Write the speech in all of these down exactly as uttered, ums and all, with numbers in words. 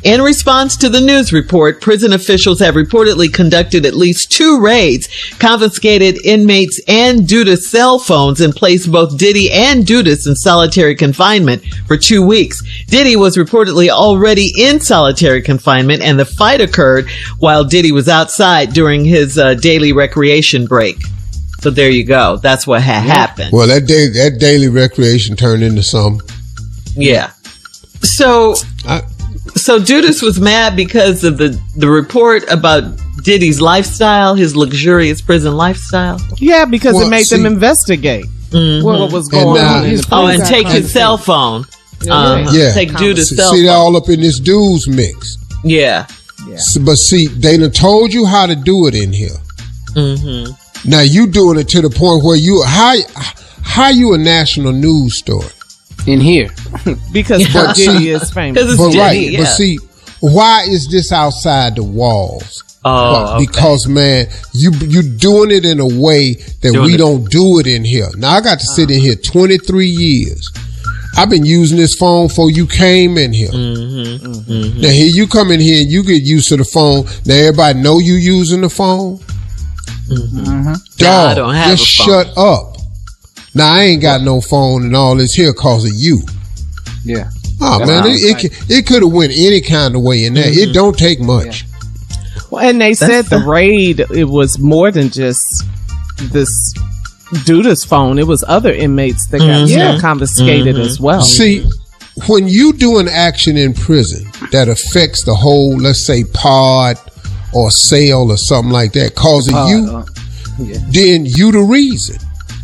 In response to the news report, prison officials have reportedly conducted at least two raids, confiscated inmates and Dudas cell phones, and placed both Diddy and Dudas in solitary confinement for two weeks. Diddy was reportedly already in solitary confinement, and the fight occurred while Diddy was outside during his uh, daily recreation break. So there you go. That's what had yeah. happened. Well, that day, that daily recreation turned into some. Yeah. So, I, so Dudas was mad because of the, the report about Diddy's lifestyle, his luxurious prison lifestyle. Yeah, because well, it made see, them investigate mm-hmm. what was going and, uh, on. In the oh, and take his cell phone. Yeah. Uh, yeah. Take Dudas' see, cell see, phone. they're all up in this dudes mix. Yeah. yeah. So, but see, they done told you how to do it in here. Mm-hmm. Now you doing it to the point where you how how you a national news story in here because but Diddy is famous. But Diddy, right, yeah. but see, why is this outside the walls? Oh, well, okay. Because man, you you doing it in a way that doing we it. don't do it in here. Now I got to sit uh. in here twenty-three years. I've been using this phone before you came in here. Mm-hmm, mm-hmm. Now here you come in here and you get used to the phone. Now everybody know you using the phone. Mm-hmm. Dog, nah, I don't have just a phone. shut up. Now I ain't got no phone and all this here cause of you. Yeah. Oh That's man, it it, it could have went any kind of way in there. Mm-hmm. It don't take much. Yeah. Well, and they That's said the, the raid, it was more than just this Dudas phone. It was other inmates that got mm-hmm. yeah. confiscated mm-hmm. as well. See, when you do an action in prison that affects the whole, let's say, pod or cell or something like that, causing uh, you, uh, yeah. then you the reason.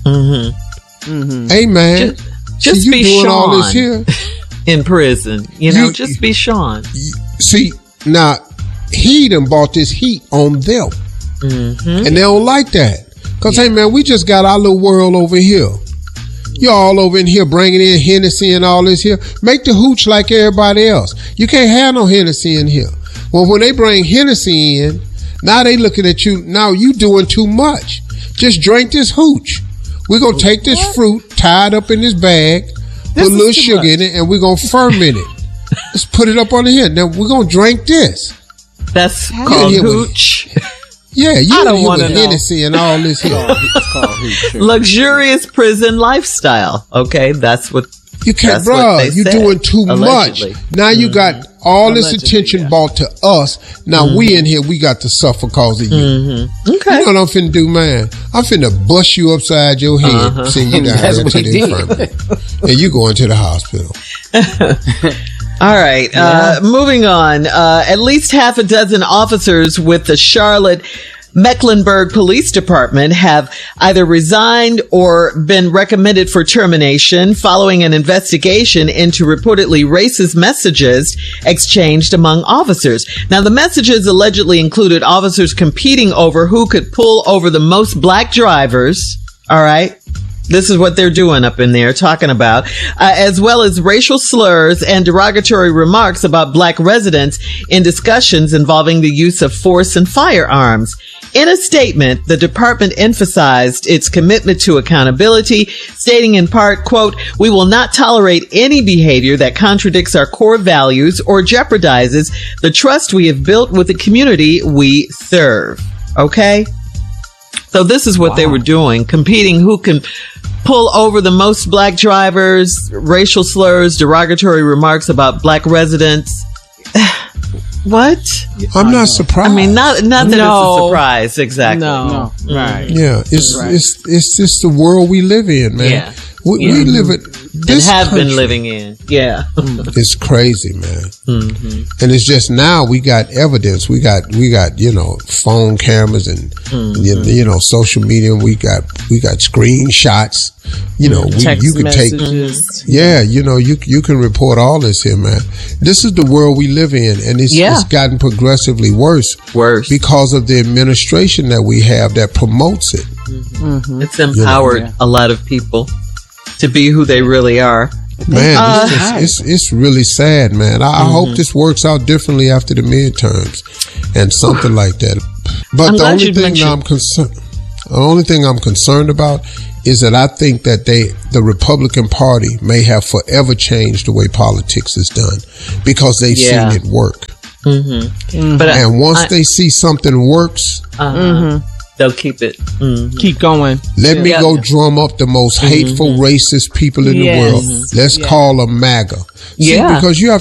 Mm-hmm. Mm-hmm. Hey man, just, just see, you be doing Sean all this here in prison. You know, you, just be Sean. See, now he done bought this heat on them, mm-hmm. and they don't like that. Cause yeah. hey man, we just got our little world over here. You're all over in here bringing in Hennessy and all this here. Make the hooch like everybody else. You can't have no Hennessy in here. Well, when they bring Hennessy in, now they looking at you. Now you doing too much. Just drink this hooch. We're going to take this fruit, tie it up in this bag, this put a little sugar much. in it, and we're going to ferment it. Let's put it up on the here. Now we're going to drink this. That's How called hooch. Yeah, you I don't want to know. Hennessy and all this here. It's called hooch. Luxurious prison lifestyle. Okay, that's what. You can't, bro. You're said, doing too allegedly. much. Now you mm-hmm. got all allegedly, this attention yeah. brought to us. Now mm-hmm. we in here, we got to suffer because of you. Mm-hmm. Okay. You know what I'm finna do, man? I'm finna bust you upside your head, uh-huh. send you down here to the infirmary, and you going to the hospital. All right. Yeah. Uh, moving on. Uh, at least half a dozen officers with the Charlotte Mecklenburg Police Department have either resigned or been recommended for termination following an investigation into reportedly racist messages exchanged among officers. Now, the messages allegedly included officers competing over who could pull over the most black drivers. All right. This is what they're doing up in there, talking about, uh, as well as racial slurs and derogatory remarks about black residents in discussions involving the use of force and firearms. In a statement, the department emphasized its commitment to accountability, stating in part, quote, "We will not tolerate any behavior that contradicts our core values or jeopardizes the trust we have built with the community we serve." Okay? So this is what wow. they were doing, competing who can pull over the most black drivers, racial slurs, derogatory remarks about black residents. What? I'm not surprised. I mean, not not that no. it's a surprise, exactly. No, no. right? Yeah, it's right. it's it's just the world we live in, man. Yeah. We, yeah. we live it. This and have country, been living in. Yeah, it's crazy, man. Mm-hmm. And it's just now we got evidence. We got we got you know phone cameras and mm-hmm. you, you know social media. We got we got screenshots. You know, we, Text you can messages. take. Yeah, you know, you you can report all this here, man. This is the world we live in, and it's, yeah. it's gotten progressively worse. Worse because of the administration that we have that promotes it. Mm-hmm. It's empowered you know? a lot of people to be who they really are. Man, uh, it's, just, it's it's really sad, man. I, mm-hmm. I hope this works out differently after the midterms and something like that. But I'm the only thing mentioned- I'm concerned, the only thing I'm concerned about is that I think that they, the Republican Party, may have forever changed the way politics is done because they've Yeah. seen it work. Mm-hmm. But And once I, they see something works, uh, Mhm. they'll keep it. Mm. Keep going. let me Yeah. go drum up the most hateful, racist people in Yes. the world. Let's Yeah. call them MAGA. See, Yeah. because you have